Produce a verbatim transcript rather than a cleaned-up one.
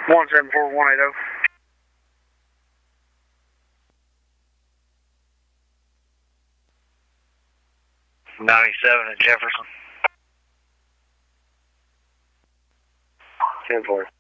one seven four one eight zero. ninety-seven at Jefferson. ten four.